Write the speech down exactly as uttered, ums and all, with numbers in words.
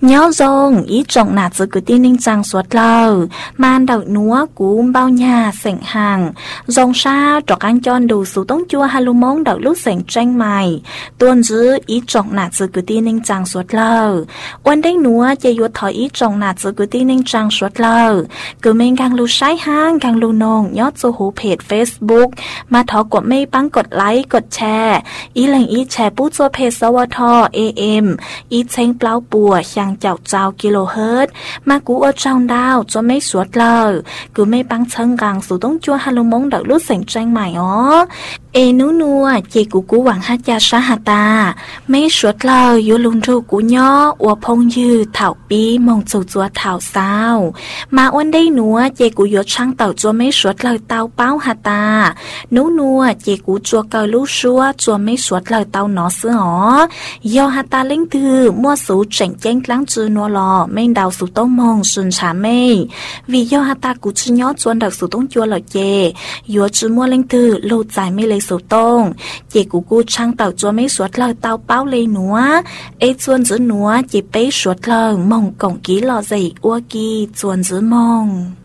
nhớ rong ý trọng nà giữ cứ tin ninh trang suốt lờ man đậu núa cú bao nhà sảnh hàng rong xa trọc anh chọn đủ số tông chua hà lù mong đậu lúc sảnh tranh mày tuôn giữ ý trọng nà giữ cứ tin ninh trang suốt lờ ôn đánh núa chạy yuột thỏi ý trọng nà giữ cứ tin ninh trang suốt lờ cứ mình càng lưu sái hang càng lưu nông nhớ cho hú page Facebook mà thọ của mây băngกดไลค์กดแชร์อีแหล่งอีแชร์ปู้ตัวเพจสวท เอ เอ็ม อีเชงเปล่าปัวช่างเจ้าเจ้ากิโลเฮิรตซ์มากูอดจองดาวจะไม่สวดเลยกูไม่ปังเชิงกังสู่ต้องจัวฮัลโหลมงดอกลุ้เสียงแจ้งใหม่อ๋อเอนูนัวเจกูกูหวังฮัจยาสาหตาไม่สวดเลยยูลุนรูกูย่ออัวพงยืดเถาปีมงจูจัวเถาสาวมาอ้วนได้นัวเจกูยดช่างเต่าจัวไม่สวดเลยเต้าเป้าหตานูนัวเจกูจัวเกลูชัวจัวไม่สวดเลยเต้าหนอเสืออ๋อยอหตาเล่งตือมั่วสูเจ๋งเจ้งกลางจือนัวหลอไม่ดาวสู่ต้องมองสุนชาไม่วิยอหตากูจือย่อจวนดักสู่ต้องจัวหลอเจยัวจือมั่วเล่งตือลูใจไม่เลยสู่ต้องเจกูกูช่างเต่าจัวไม่สวดเลยเต้าเป้าเลยหนัวเอจวนจือหนัวเจเป้สวดเลยมองกงกี้หล่อใจอ้วกีจวนจือมอง